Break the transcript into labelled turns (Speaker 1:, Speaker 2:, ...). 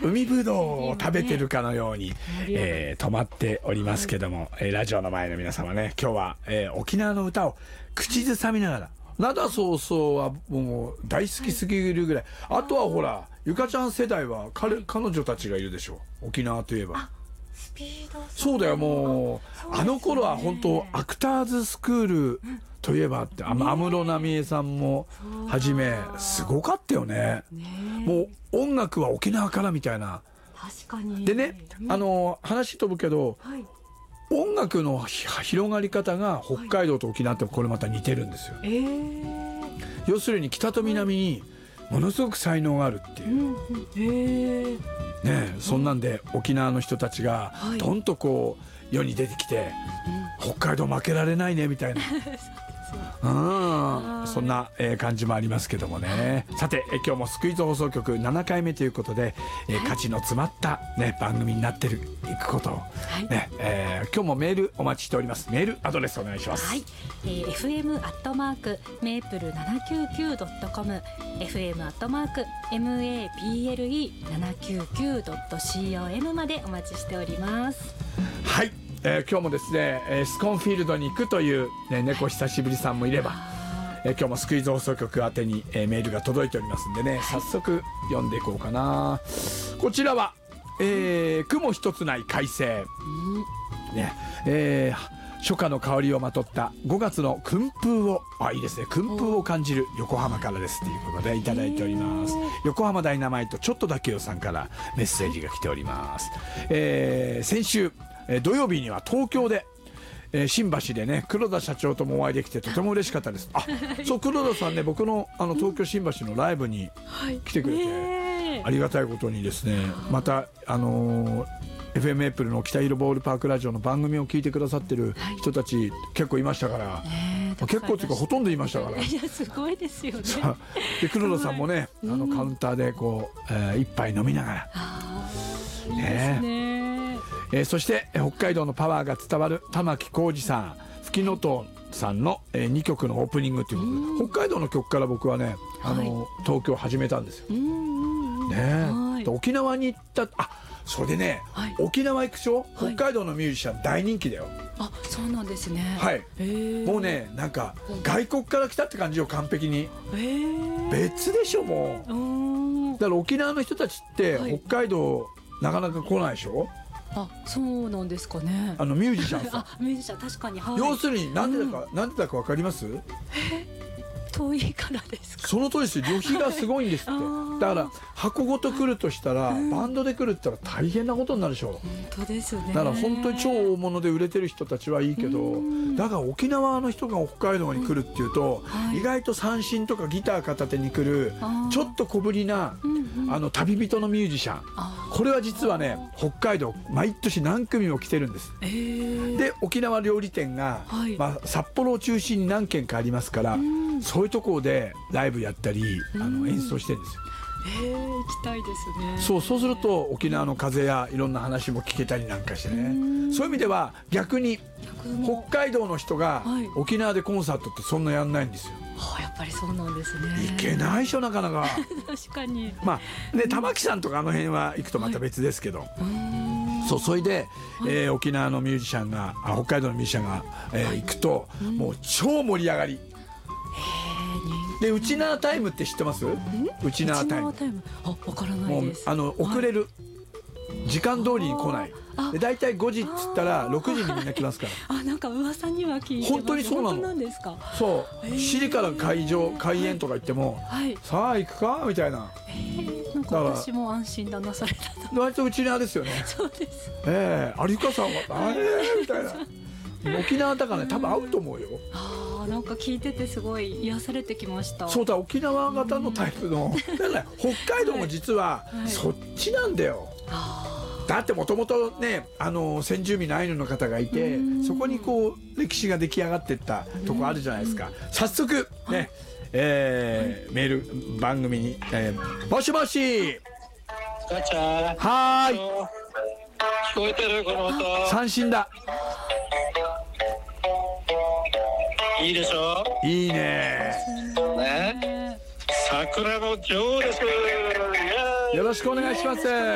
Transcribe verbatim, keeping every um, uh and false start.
Speaker 1: 海ぶどうを食べてるかのように、えー、止まっておりますけども、えー、ラジオの前の皆様ね、今日は、えー、沖縄の歌を口ずさみながら、灘そうそうはもう大好きすぎるぐらい、あとはほらゆかちゃん世代は 彼, 彼女たちがいるでしょう、沖縄といえば。
Speaker 2: スピード
Speaker 1: そうだよ、もう、ね、あの頃は本当アクターズスクールといえばって安室奈美恵さんもはじめすごかったよ ね, ねもう音楽は沖縄からみたいな。
Speaker 2: 確かに。
Speaker 1: でね、あの話飛ぶけど、はい、音楽の広がり方が北海道と沖縄ってこれまた似てるんですよ、はい、えー、要するに北と南にものすごく才能があるっていう、うん、えーね、そんなんで沖縄の人たちがどんとこう世に出てきて、はい、北海道負けられないねみたいなうん、そんな、えー、感じもありますけどもね。さて、えー、今日もスクイズ放送局ななかいめということで、えー、価値の詰まった、ね、番組になってるいくことを、はいねえー、今日もメールお待ちしております。メールアドレスお願いします。
Speaker 2: はい、えー、エフエム アットマーク メープルななきゅうきゅう ドットコム エフエム アットマーク メープルななきゅうきゅう ドットコム までお待ちしております。
Speaker 1: はい、えー、今日もですね、えー、スコンフィールドに行くという、ね、猫久しぶりさんもいれば、えー、今日もスクイズ放送局宛てに、えー、メールが届いておりますんでね、早速読んでいこうかな。こちらは、えー、雲一つない快晴、うんねえー初夏の香りをまとったごがつの薫風を、あ、いいですね、薫風を感じる横浜からですということでいただいております。横浜ダイナマイトちょっとだけよさんからメッセージが来ております。えー、先週、えー、土曜日には東京で、えー、新橋でね黒田社長ともお会いできてとても嬉しかったです。あ、そう黒田さんね、僕のあの東京新橋のライブに来てくれて、はい、ありがたいことにですね、またあのーエフエム エイプルの北広ボールパークラジオの番組を聞いてくださってる人たち、はい、結構いましたから、ね、結構っていうかほとんどいましたから。
Speaker 2: いやすごいですよね。
Speaker 1: で黒田さんもね、あのカウンターでこう、えー、一杯飲みながら、
Speaker 2: いいですね。
Speaker 1: えー、そして北海道のパワーが伝わる玉置浩二さん、吹きのとさんの、えー、にきょくのオープニングということで、北海道の曲から僕はね、あの、はい、東京始めたんですよ。ね、はい、沖縄に行った、あ、それでね、はい、沖縄行くでしょ、北海道のミュージシャン大人気だよ。
Speaker 2: あ、そうなんですね。
Speaker 1: はい、もうね、なんか外国から来たって感じよ、完璧に。別でしょ、もう。だから沖縄の人たちって北海道、はい、なかなか来ないでしょ。
Speaker 2: あ、そうなんですかね。
Speaker 1: あのミュージシャンさん。
Speaker 2: あ、ミュージシャン確かに、はい、
Speaker 1: 要するになんでだか、うん、なんでだかわかります？
Speaker 2: 遠いからですか？
Speaker 1: その通りです。旅費がすごいんですってだから箱ごと来るとしたら、うん、バンドで来るって言ったら大変なことになるでしょ。
Speaker 2: 本当ですね。
Speaker 1: だから本当に超大物で売れてる人たちはいいけど、だから沖縄の人が北海道に来るっていうと、うんはい、意外と三振とかギター片手に来るちょっと小ぶりな、うんうん、あの旅人のミュージシャン、これは実はね北海道毎年何組も来てるんです、えー、で沖縄料理店が、はい、まあ、札幌を中心に何軒かありますから、うん、そういうところでライブやったり、あの演奏してるんですよ。
Speaker 2: えー、行きたいですね。
Speaker 1: そう、そうすると沖縄の風やいろんな話も聞けたりなんかしてね、そういう意味では逆に北海道の人が沖縄でコンサートってそんなやんないんですよ。
Speaker 2: はあ、やっぱりそうなんですね。
Speaker 1: 行けないでしょ、なかなか。
Speaker 2: 確かに。ま
Speaker 1: あね、玉木さんとかあの辺は行くとまた別ですけど、はい、そうそれで、えー、沖縄のミュージシャンがあ北海道のミュージシャンが、えーはい、行くと、うん、もう超盛り上がり。で、ウチナータイムって知ってます？ウチナータイム。
Speaker 2: あ、わからないです。
Speaker 1: もうあの遅れる、はい、時間通りに来ない。で大体ごじっつったらろくじにみんな来ますから。
Speaker 2: あ、なんか噂には聞いてます。
Speaker 1: 本当にそうなの。
Speaker 2: 本当なんですか？
Speaker 1: そう。しちじから会場開演とか言っても、はい、さあ行くかみたいな。
Speaker 2: なんか私も安心だな、それだと。
Speaker 1: 割とウチナーですよね。
Speaker 2: そうです。
Speaker 1: ええー、有香さんはあれみたいな。沖縄だからね、多分合うと思うよ。
Speaker 2: ああ、なんか聞いててすごい癒されてきました。
Speaker 1: そうだ、沖縄型のタイプのだから北海道も実はそっちなんだよ。だってもともとね、あの先住民のアイヌの方がいて、そこにこう歴史が出来上がっていったとこあるじゃないですか。早速ね、えー、メール番組に、えー、もしもし
Speaker 3: ガチャ
Speaker 1: はーい、
Speaker 3: 聞こえてるこの音。
Speaker 1: 三振だ。
Speaker 3: いいでしょ。
Speaker 1: いいね。
Speaker 3: ね、桜の女王です。
Speaker 1: よろしくお願いします。